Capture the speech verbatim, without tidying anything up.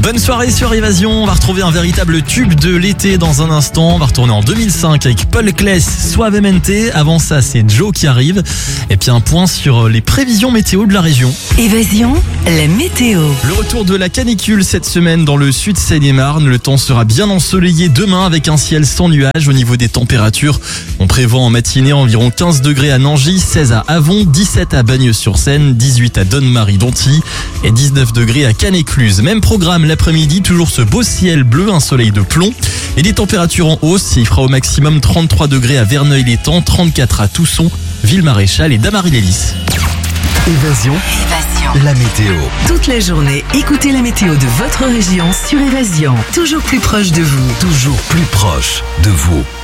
Bonne soirée sur Évasion, on va retrouver un véritable tube de l'été dans un instant. On va retourner en deux mille cinq avec Paul Claes, Suavemente. Avant ça, c'est Joe qui arrive. Et puis un point sur les prévisions météo de la région. Évasion, la météo. Le retour de la canicule cette semaine dans le sud Seine-et-Marne. Le temps sera bien ensoleillé demain avec un ciel sans nuages. Au niveau des températures, on prévoit en matinée environ quinze degrés à Nangy, seize à Avon, dix-sept à Bagnes-sur-Seine, dix-huit à Donne-Marie-Dontilly et dix-neuf degrés à Cannes-Écluse. Même programme l'après-midi, toujours ce beau ciel bleu, un soleil de plomb et des températures en hausse. Il fera au maximum trente-trois degrés à Verneuil-l'Étang, trente-quatre à Tousson, Ville-Maréchal et Damary-lès-Lys. Évasion, Évasion. la météo. Toute la journée, écoutez la météo de votre région sur Évasion. Toujours plus proche de vous. Toujours plus proche de vous.